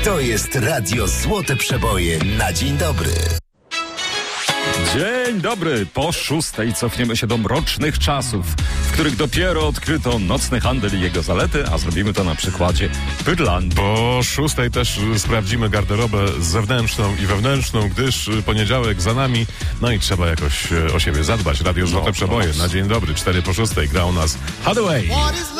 To jest Radio Złote Przeboje na dzień dobry. Dzień dobry. Po 6:00 cofniemy się do mrocznych czasów, w których dopiero odkryto nocny handel i jego zalety, a zrobimy to na przykładzie Pyrlandii. Po 6:00 też sprawdzimy garderobę zewnętrzną i wewnętrzną, gdyż poniedziałek za nami, no i trzeba jakoś o siebie zadbać. Radio Złote Przeboje na dzień dobry, 4 po 6:00 gra u nas Hathaway.